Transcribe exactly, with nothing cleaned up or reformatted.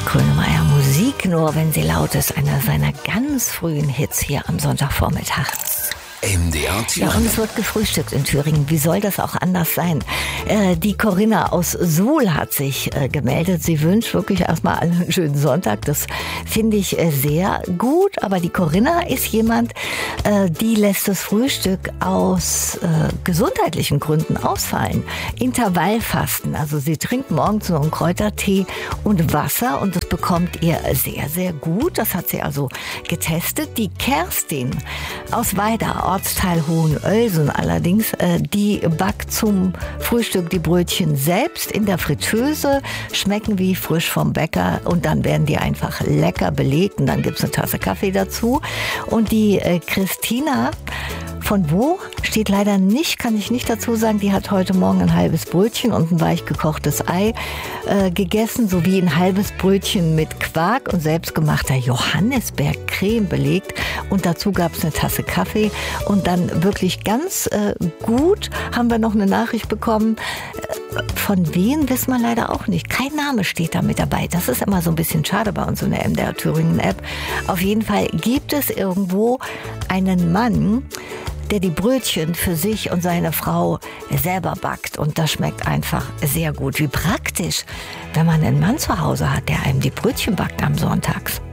Grönemeyer. Musik nur, wenn sie laut ist. Einer seiner ganz frühen Hits hier am Sonntagvormittag. M D R Thüringen. Ja, und es wird gefrühstückt in Thüringen. Wie soll das auch anders sein? Äh, die Corinna aus Suhl hat sich äh, gemeldet. Sie wünscht wirklich erstmal allen einen schönen Sonntag. Das finde ich äh, sehr gut. Aber die Corinna ist jemand, äh, die lässt das Frühstück aus äh, gesundheitlichen Gründen ausfallen. Intervallfasten. Also sie trinkt morgens nur einen Kräutertee und Wasser und das bekommt ihr sehr, sehr gut. Das hat sie also getestet. Die Kerstin aus Weida, Ortsteil Hohenölsen allerdings, äh, die backt zum Frühstück die Brötchen selbst in der Fritteuse, schmecken wie frisch vom Bäcker und dann werden die einfach lecker belegt und dann gibt's eine Tasse Kaffee dazu. Und die äh, Christina von wo? Steht leider nicht, kann ich nicht dazu sagen. Die hat heute Morgen ein halbes Brötchen und ein weich gekochtes Ei äh, gegessen, sowie ein halbes Brötchen mit Quark und selbstgemachter Johannisbeercreme belegt. Und dazu gab es eine Tasse Kaffee. Und dann wirklich ganz äh, gut haben wir noch eine Nachricht bekommen. Von wem wissen wir leider auch nicht. Kein Name steht da mit dabei. Das ist immer so ein bisschen schade bei uns in der M D R Thüringen App. Auf jeden Fall gibt es irgendwo einen Mann, der die Brötchen für sich und seine Frau selber backt. Und das schmeckt einfach sehr gut. Wie praktisch, wenn man einen Mann zu Hause hat, der einem die Brötchen backt am Sonntags.